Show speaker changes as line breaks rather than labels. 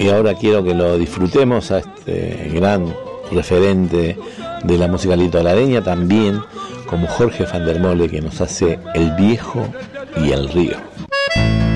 y ahora quiero que lo disfrutemos a este gran referente de la música litoraleña, también como Jorge van der Mole, que nos hace El Viejo y el Río.